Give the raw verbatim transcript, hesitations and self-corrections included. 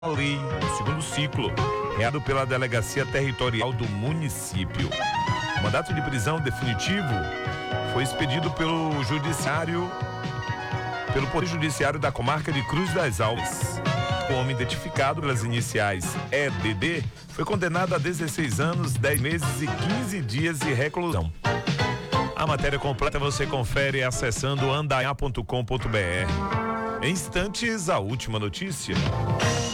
lei, no segundo ciclo, reado pela Delegacia Territorial do município. O mandato de prisão definitivo foi expedido pelo judiciário, pelo Poder Judiciário da Comarca de Cruz das Alves. O homem identificado pelas iniciais E D D foi condenado a dezesseis anos, dez meses e quinze dias de reclusão. A matéria completa você confere acessando andaiá ponto com ponto br. Em instantes, a última notícia.